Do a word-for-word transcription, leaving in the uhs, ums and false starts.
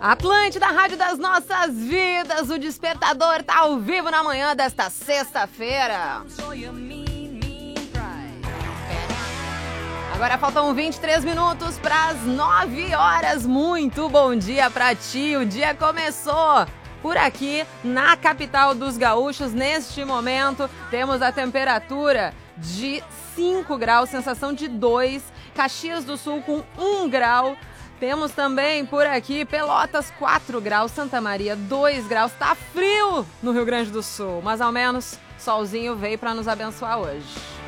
Atlântida, Rádio das Nossas Vidas, o Despertador tá ao vivo na manhã desta sexta-feira. Agora faltam vinte e três minutos para as nove horas. Muito bom dia para ti, o dia começou. Por aqui, na capital dos gaúchos, neste momento, temos a temperatura de cinco graus, sensação de dois, Caxias do Sul com um grau. Temos também por aqui Pelotas quatro graus, Santa Maria dois graus. Tá frio no Rio Grande do Sul, mas ao menos solzinho veio para nos abençoar hoje.